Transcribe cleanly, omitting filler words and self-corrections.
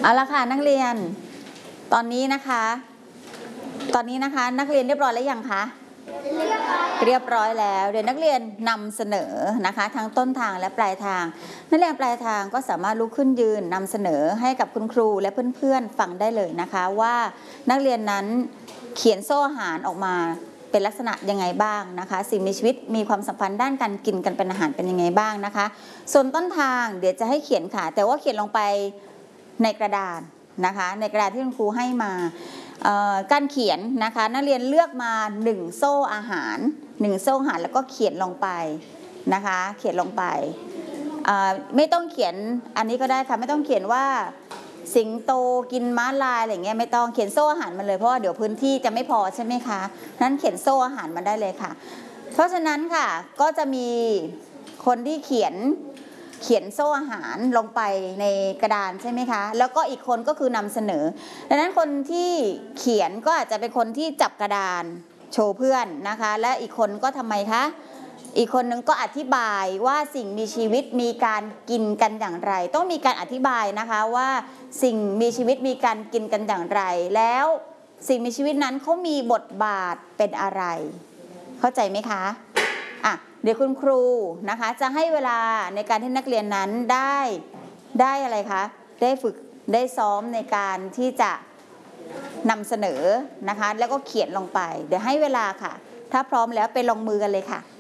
เอาละค่ะนักเรียนตอนนี้นะคะนักเรียนเรียบร้อยแล้วยังคะเรียบร้อยแล้วเดี๋ยวนักเรียนนำเสนอนะคะทั้งต้นทางและปลายทางนักเรียนปลายทางก็สามารถลุกขึ้นยืนนำเสนอให้กับคุณครูและเพื่อนๆฟังได้เลยนะคะว่านักเรียนนั้นเขียนโซ่อาหารออกมาเป็นลักษณะยังไงบ้างนะคะสิ่งมีชีวิตมีความสัมพันธ์ด้านการกินกันเป็นอาหารเป็นยังไงบ้างนะคะส่วนต้นทางเดี๋ยวจะให้เขียนค่ะแต่ว่าเขียนลงไปในกระดานนะคะในกระดาษที่คุณครูให้มาการเขียนนะคะนักเรียนเลือกมา1โซ่อาหาร1โซ่อาหารแล้วก็เขียนลงไปนะคะเขียนลงไปไม่ต้องเขียนอันนี้ก็ได้ค่ะไม่ต้องเขียนว่าสิงโตกินม้าลายอะไรเงี้ยไม่ต้องเขียนโซ่อาหารมาเลยเพราะว่าเดี๋ยวพื้นที่จะไม่พอใช่ไหมคะนั้นเขียนโซ่อาหารมาได้เลยค่ะเพราะฉะนั้นค่ะก็จะมีคนที่เขียนโซ่อาหารลงไปในกระดานใช่ไหมคะแล้วก็อีกคนก็คือนำเสนอดังนั้นคนที่เขียนก็อาจจะเป็นคนที่จับกระดานโชว์เพื่อนนะคะและอีกคนก็ทำไมคะอีกคนนึงก็อธิบายว่าสิ่งมีชีวิตมีการกินกันอย่างไรต้องมีการอธิบายนะคะว่าสิ่งมีชีวิตมีการกินกันอย่างไรแล้วสิ่งมีชีวิตนั้นเขามีบทบาทเป็นอะไรเข้าใจไหมคะเดี๋ยวคุณครูนะคะจะให้เวลาในการที่นักเรียนนั้นได้อะไรคะได้ฝึกได้ซ้อมในการที่จะนำเสนอนะคะแล้วก็เขียนลงไปเดี๋ยวให้เวลาค่ะถ้าพร้อมแล้วไปลงมือกันเลยค่ะ